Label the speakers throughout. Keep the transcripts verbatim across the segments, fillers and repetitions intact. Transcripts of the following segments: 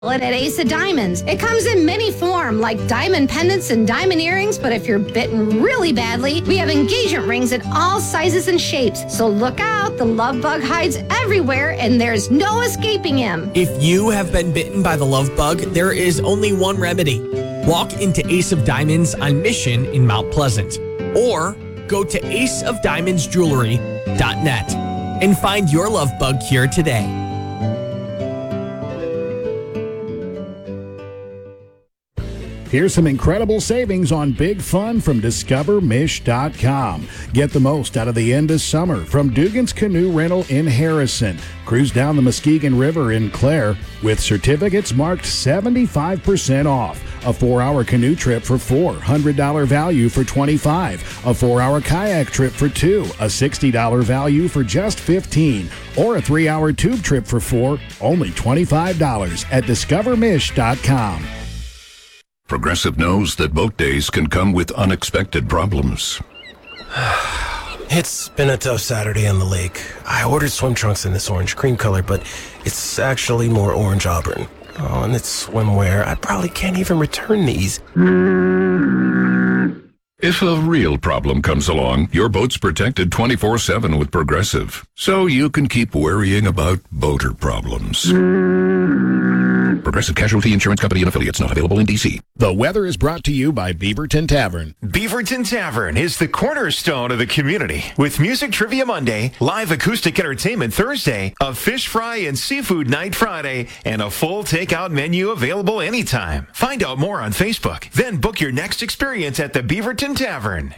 Speaker 1: At Ace of Diamonds. It comes in many forms like diamond pendants and diamond earrings, but if you're bitten really badly, we have engagement rings in all sizes and shapes. So look out, the love bug hides everywhere and there's no escaping him.
Speaker 2: If you have been bitten by the love bug, there is only one remedy. Walk into Ace of Diamonds on Mission in Mount Pleasant, or go to ace of diamonds jewelry dot net and find your love bug cure today.
Speaker 3: Here's some incredible savings on Big Fun from discover mish dot com. Get the most out of the end of summer from Dugan's Canoe Rental in Harrison. Cruise down the Muskegon River in Clare with certificates marked seventy-five percent off. A four-hour canoe trip for four, one hundred dollars value for twenty-five dollars. A four-hour kayak trip for two, a sixty dollars value for just fifteen dollars. Or a three-hour tube trip for four, only twenty-five dollars at discover mish dot com.
Speaker 4: Progressive knows that boat days can come with unexpected problems.
Speaker 5: It's been a tough Saturday on the lake. I ordered swim trunks in this orange cream color, but it's actually more orange auburn. Oh, and it's swimwear. I probably can't even return these.
Speaker 4: If a real problem comes along, your boat's protected twenty-four seven with Progressive, so you can keep worrying about boater problems. Progressive Casualty Insurance Company and affiliates, not available in D C.
Speaker 3: The weather is brought to you by Beaverton Tavern.
Speaker 6: Beaverton Tavern is the cornerstone of the community. With Music Trivia Monday, live acoustic entertainment Thursday, a fish fry and seafood night Friday, and a full takeout menu available anytime. Find out more on Facebook. Then book your next experience at the Beaverton Tavern.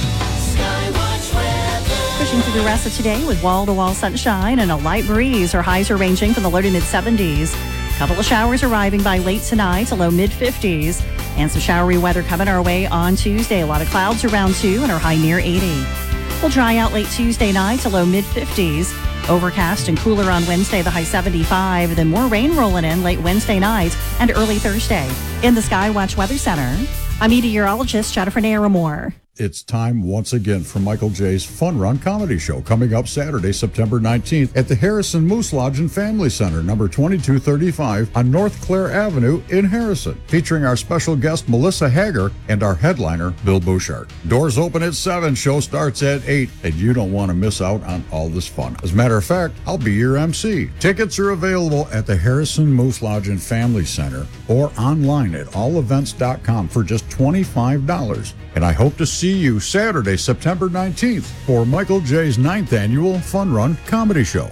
Speaker 7: Pushing through the rest of today with wall-to-wall sunshine and a light breeze. Our highs are ranging from the low to mid-seventies. Couple of showers arriving by late tonight, a low mid-fifties. And some showery weather coming our way on Tuesday. A lot of clouds around too and our high near eighty. We'll dry out late Tuesday night, a low mid-fifties. Overcast and cooler on Wednesday, the high seventy-five. Then more rain rolling in late Wednesday night and early Thursday. In the Skywatch Weather Center, I'm meteorologist Jennifer Naramore.
Speaker 8: It's time once again for Michael J's Fun Run Comedy Show, coming up Saturday, September nineteenth at the Harrison Moose Lodge and Family Center, number twenty-two thirty-five on North Clare Avenue in Harrison, featuring our special guest Melissa Hager and our headliner Bill Bouchard. Doors open at seven, show starts at eight, and you don't want to miss out on all this fun. As a matter of fact, I'll be your M C. Tickets are available at the Harrison Moose Lodge and Family Center or online at all events dot com for just twenty-five dollars. And I hope to see you Saturday, September nineteenth for Michael J's ninth Annual Fun Run Comedy Show.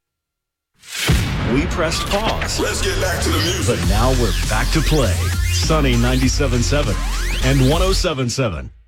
Speaker 9: We pressed pause.
Speaker 10: Let's get back to the music.
Speaker 9: But now we're back to play. Sunny ninety-seven point seven and one oh seven point seven.